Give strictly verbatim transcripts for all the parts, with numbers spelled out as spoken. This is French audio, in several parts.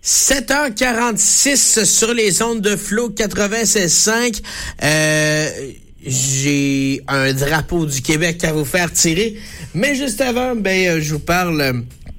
sept heures quarante-six sur les ondes de Flow quatre-vingt-seize cinq. Euh, j'ai un drapeau du Québec à vous faire tirer. Mais juste avant, ben, je vous parle euh,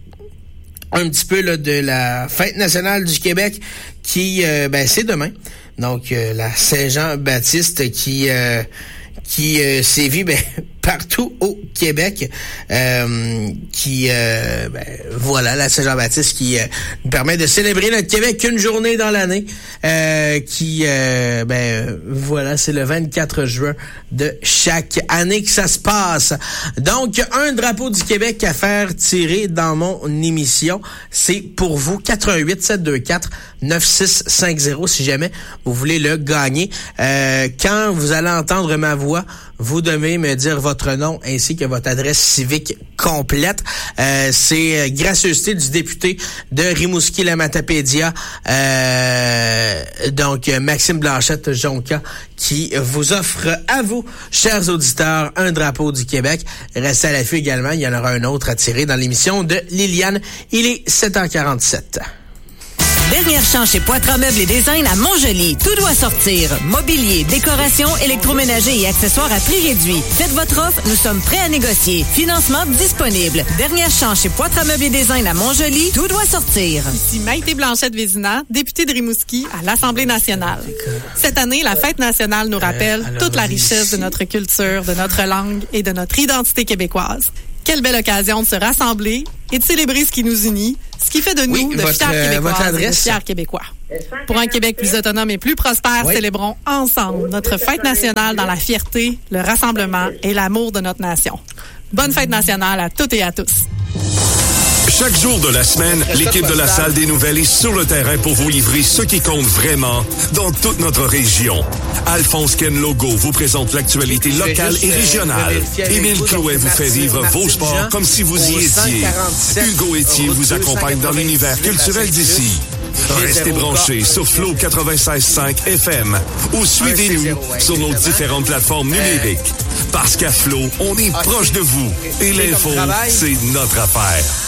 un petit peu là, de la Fête nationale du Québec qui, euh, ben, c'est demain. Donc, euh, la Saint-Jean-Baptiste qui... Euh, qui euh, sévit ben, partout au Québec, euh, qui, euh, ben, voilà, la Saint-Jean-Baptiste qui euh, nous permet de célébrer notre Québec une journée dans l'année, euh, qui, euh, ben, voilà, c'est le vingt-quatre juin de chaque année que ça se passe. Donc, un drapeau du Québec à faire tirer dans mon émission, c'est pour vous, quatre un huit sept deux quatre neuf six cinq zéro, si jamais vous voulez le gagner. Euh, quand vous allez entendre ma voix, vous devez me dire votre nom ainsi que votre adresse civique complète. Euh, c'est gracieuseté du député de Rimouski-la-Matapédia, euh, donc Maxime Blanchette-Jonca, qui vous offre à vous, chers auditeurs, un drapeau du Québec. Restez à l'affût également, il y en aura un autre à tirer dans l'émission de Liliane. Il est sept heures quarante-sept. Dernière chance chez Poitras Meubles et Design à Montjoly. Tout doit sortir. Mobilier, décoration, électroménager et accessoires à prix réduit. Faites votre offre, nous sommes prêts à négocier. Financement disponible. Dernière chance chez Poitras Meubles et Design à Montjoly. Tout doit sortir. Ici Maïté Blanchette-Vézina, députée de Rimouski à l'Assemblée nationale. Cette année, la Fête nationale nous rappelle euh, toute la richesse de notre culture, de notre langue et de notre identité québécoise. Quelle belle occasion de se rassembler et de célébrer ce qui nous unit, ce qui fait de nous oui, de votre, fiers Québécois euh, et de fiers Québécois. Pour un Québec plus autonome et plus prospère, oui. Célébrons ensemble notre fête nationale dans la fierté, le rassemblement et l'amour de notre nation. Bonne fête nationale à toutes et à tous. Chaque jour de la semaine, l'équipe de la Salle des Nouvelles est sur le terrain pour vous livrer ce qui compte vraiment dans toute notre région. Alphonse Ken Logo vous présente l'actualité locale et régionale. Émile Clouet vous fait vivre vos sports comme si vous y étiez. Hugo Étier vous accompagne dans l'univers culturel d'ici. Restez branchés sur Flow quatre-vingt-seize cinq F M ou suivez-nous sur nos différentes plateformes numériques. Parce qu'à Flow, on est proche de vous et l'info, c'est notre affaire.